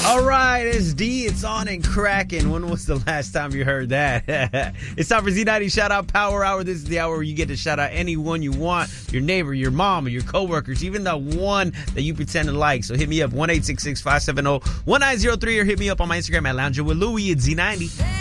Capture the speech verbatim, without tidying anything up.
All right, it's D. It's on and cracking. When was the last time you heard that? It's time for Z ninety Shout Out Power Hour. This is the hour where you get to shout out anyone you want. Your neighbor, your mom, or your coworkers, even the one that you pretend to like. So hit me up, one eight six six, five seven zero, one nine zero three, or hit me up on my Instagram at Lounge with Louie at Z ninety.